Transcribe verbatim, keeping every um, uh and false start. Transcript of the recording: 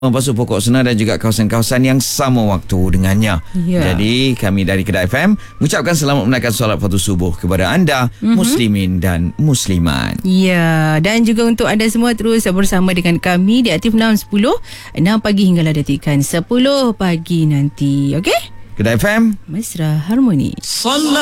Membasuh pokok senang dan juga kawasan-kawasan yang sama waktu dengannya. Ya. Jadi kami dari Kedah F M mengucapkan selamat menunaikan solat fardu subuh kepada anda, mm-hmm. muslimin dan muslimat. Ya, dan juga untuk anda semua terus bersama dengan kami di Aktif enam sepuluh, enam pagi hinggalah detikan sepuluh pagi nanti. Okey? Kedah F M Mesra Harmoni.